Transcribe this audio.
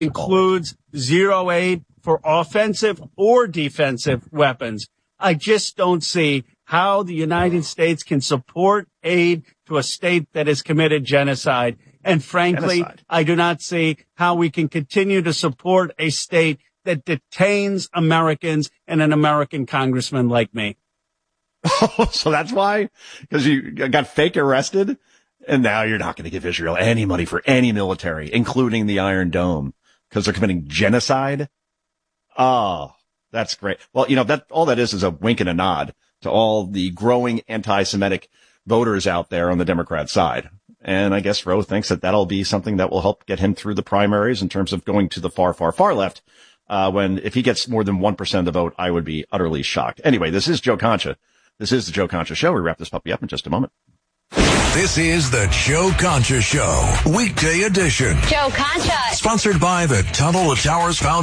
includes zero aid for offensive or defensive weapons. I just don't see how the United States can support aid to a state that has committed genocide. And frankly, I do not see how we can continue to support a state that detains Americans and an American congressman like me. Oh, so that's why? Because you got fake arrested? And now you're not going to give Israel any money for any military, including the Iron Dome, because they're committing genocide? Oh, that's great. Well, all that is a wink and a nod to all the growing anti-Semitic voters out there on the Democrat side. And I guess Roe thinks that that'll be something that will help get him through the primaries in terms of going to the far, far, far left. If he gets more than 1% of the vote, I would be utterly shocked. Anyway, this is Joe Concha. This is the Joe Concha Show. We wrap this puppy up in just a moment. This is the Joe Concha Show, weekday edition. Joe Concha. Sponsored by the Tunnel to Towers Foundation.